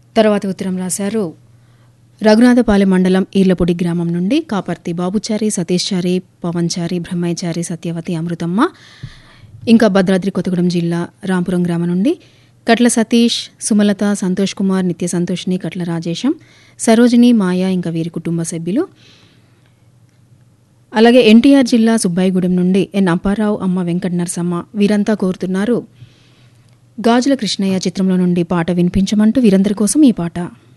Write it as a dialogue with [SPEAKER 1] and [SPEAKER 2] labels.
[SPEAKER 1] తర్వాత ఉత్తరం రాశారు రఘునాథపాలెం మండలం ఈర్లపొడి గ్రామం నుండి కాపర్తి బాబుచారి, సతీష్చారి, పవన్చారి, బ్రహ్మయ్యచారి, సత్యవతి, అమృతమ్మ. ఇంకా భద్రాద్రి కొత్తగూడెం జిల్లా రాంపురం గ్రామం నుండి కట్ల సతీష్, సుమలత, సంతోష్ కుమార్, నిత్య సంతోష్ని, కట్ల రాజేశం, సరోజిని, మాయ ఇంకా వీరి కుటుంబ సభ్యులు. అలాగే ఎన్టీఆర్ జిల్లా సుబ్బాయిగూడెం నుండి ఎన్ అప్పారావు, అమ్మ వెంకట నరసమ్మ వీరంతా కోరుతున్నారు గాజుల కృష్ణయ్య చిత్రంలో నుండి పాట వినిపించమంటూ వీరందరి కోసం ఈ పాట.